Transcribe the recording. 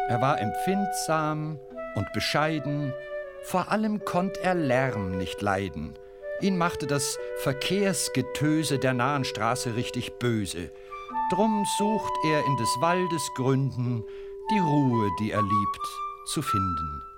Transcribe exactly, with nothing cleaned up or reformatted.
Er war empfindsam und bescheiden, vor allem konnt er Lärm nicht leiden. Ihn machte das Verkehrsgetöse der nahen Straße richtig böse. Drum sucht er in des Waldes Gründen die Ruhe, die er liebt, zu finden.